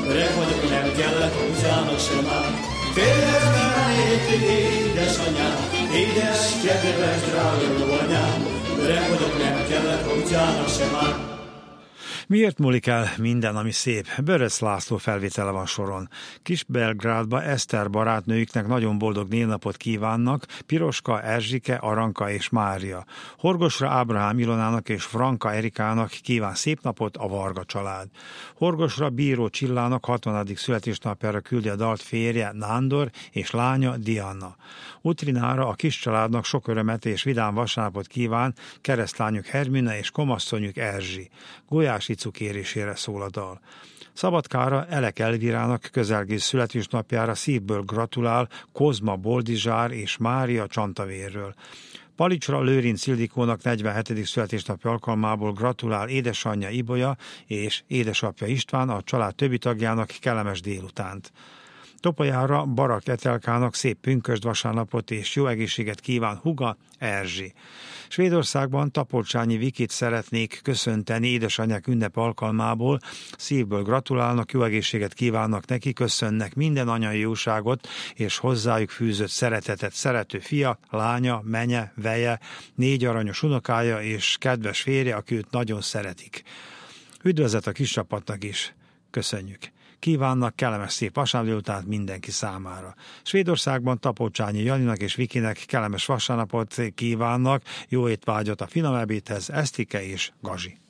Öreg vagyok, nem kellett húzának sem már. Félhez mennék, édesanyám, édes, kedves, drága jó anyám. Öreg vagyok, nem kellett húzának sem már. Miért múlik el minden, ami szép? Böröc László felvétele van soron. Kis-Belgrádba Eszter barátnőjüknek nagyon boldog névnapot kívánnak Piroska, Erzsike, Aranka és Mária. Horgosra Ábrahám Ilonának és Franka Erikának kíván szép napot a Varga család. Horgosra Bíró Csillának 60. születésnapjára küldi a dalt férje Nándor és lánya Diana. Utrinára a kis családnak sok örömet és vidám vasárnapot kíván keresztlányuk Hermina és komasszonyuk Erzsi. Gulyás Icu kérésére szól a dal. Szabadkára Elek Elvirának közelgő születésnapjára szívből gratulál Kozma Boldizsár és Mária Csantavérről. Palicsra Lőrinc Ildikónak 47. születésnapja alkalmából gratulál édesanyja Ibolya és édesapja István, a család többi tagjának kellemes délutánt. Topolyára Barak Etelkának szép pünkösd vasárnapot és jó egészséget kíván húga Erzsi. Svédországban Tapolcsányi Vikit szeretnék köszönteni édesanyák ünnep alkalmából, szívből gratulálnak, jó egészséget kívánnak neki, köszönnek minden anyai jóságot és hozzájuk fűzött szeretetet szerető fia, lánya, menye, veje, 4 aranyos unokája és kedves férje, aki őt nagyon szeretik. Üdvözlet a kis csapatnak is. Köszönjük. Kívánnak kellemes szép vasárnap délután mindenki számára. Svédországban Tapolcsányi Janinak és Vikinek kellemes vasárnapot kívánnak, jó étvágyat a finom ebédhez, Esztike és Gazi.